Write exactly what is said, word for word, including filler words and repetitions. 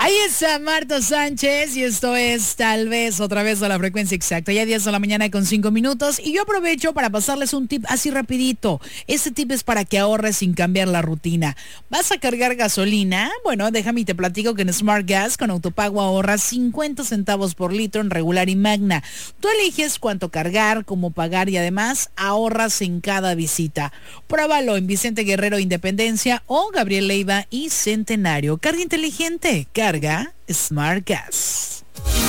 Ahí está Marta Sánchez y esto es Tal Vez otra vez a la frecuencia exacta. Ya diez de la mañana con cinco minutos y yo aprovecho para pasarles un tip así rapidito. Este tip es para que ahorres sin cambiar la rutina. ¿Vas a cargar gasolina? Bueno, déjame y te platico que en Smart Gas con autopago ahorras cincuenta centavos por litro en regular y magna. Tú eliges cuánto cargar, cómo pagar y además ahorras en cada visita. Pruébalo en Vicente Guerrero Independencia o Gabriel Leiva y Centenario. Carga inteligente. Carga Smart Gas.